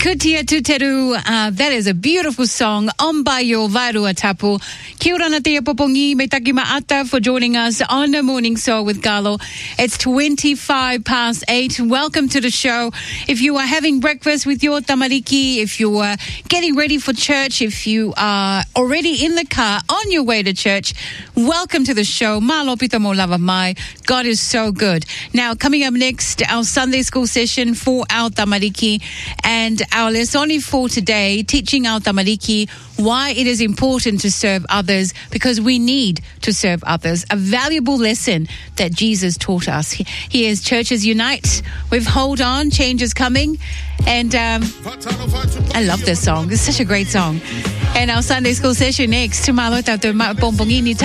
Kutia Tuteru, that is a beautiful song. Ombayo Varua Tapu. Kia ora na te popongi, me taki maata for joining us on the Morning Soul with Galo. It's 8:25. Welcome to the show. If you are having breakfast with your tamariki, if you are getting ready for church, if you are already in the car on your way to church, welcome to the show. Malo pita mo lava mai. God is so good. Now, coming up next, our Sunday school session for our tamariki and our lesson for today, teaching our tamariki why it is important to serve others, because we need to serve others. A valuable lesson that Jesus taught us. Here's Churches Unite with Hold On, Change is Coming. And I love this song. It's such a great song. And our Sunday school session next. Malo tau te pompongi ni